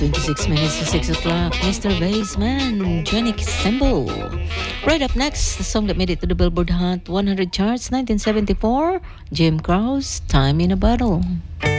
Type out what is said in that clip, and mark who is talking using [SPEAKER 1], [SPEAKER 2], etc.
[SPEAKER 1] 26 minutes to 6 o'clock. Mr. Bassman, Johnny Campbell. Right up next, the song that made it to the Billboard Hot 100 charts, 1974, Jim Krause, Time in a Bottle.